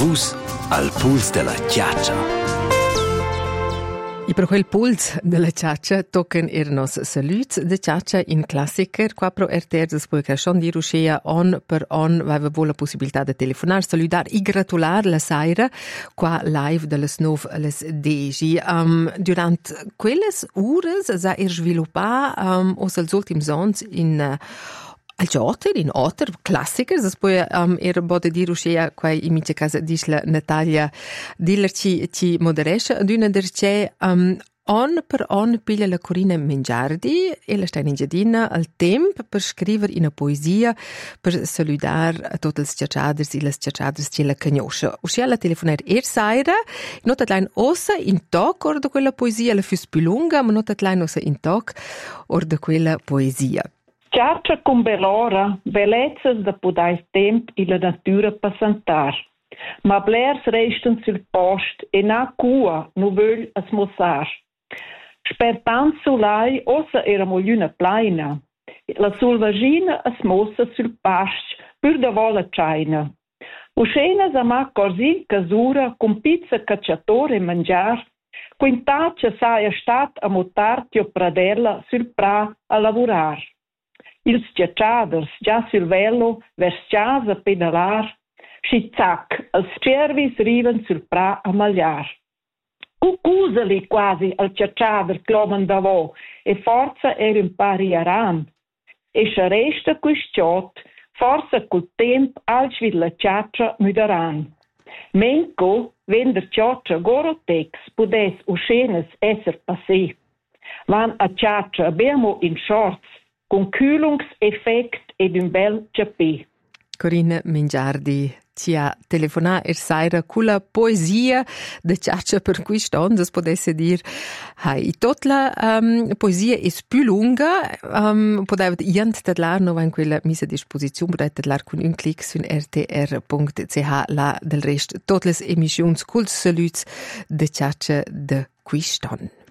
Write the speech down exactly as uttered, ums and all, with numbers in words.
vus al puls della chiaccia. E per quel puls della ciaccia toccano i nostri saluti de ciaccia in classiker. Qua pro R T R poi che schon di Ruscia on per on aveva voi la possibilità di telefonare, salutare e gratulare la sera qua live dalle nove alle dieci. Um, durante quelle ore si è sviluppato um, os als ultims ans in uh, al gioter, in otter, classiker, das poi um, era bode di Ruscia qua in mia casa disla Natalia Diller ci, ci moderesce, ad una derce um, on per on piglia la Corina Mengiardi e la sta in giardina al tempo per scrivere una poesia per salutare a tutti i ciacciaders e le ciacciaders che la conoscono. Uscia la telefonare er sera, notat lein ossa in toc or da quella poesia, la fus più lunga, ma notat lein ossa in toc or da quella poesia. Ciaccia con bell'ora, bellezza da podais temp e la natura passantar. Ma blers restan sul post e na cua nu völ a smossar. Spertant sulai ossa era mogliuna plaina. La sulvagina a smossa sul past pur da vola chaina. Uscena sa ma corsin casura con pizza cacciatore mangiar. Quintaccia saia stat a motartio pradella sul pra a lavorar. Ils ciacciaders, già sul velo, vers casa a pedalar, schi zac, als cervis riven sul pra a magliar. Cucusali quasi al ciacciader cloman davò, e forza er un pari aran. E scha resta quisciot, forza col temp alc vid la ciaccia mudaran. Menco, vender ciaccia gorotex, pudes uscenes esser passé. Van a ciaccia abbiamo in shorts, con Kühlungseffekt ed un bel ciappè. Corina Mengiardi ci ha telefonato er sera con la poesia de ciaccia per cui stondes potesse dir hai tot la um, poesia è più lunga um, poteva jant tedlar no in quella misa disposizione poteva tedlar con un clic su r t r punto c h la del rest tot les emissions cul saluts de ciaccia de qui ston.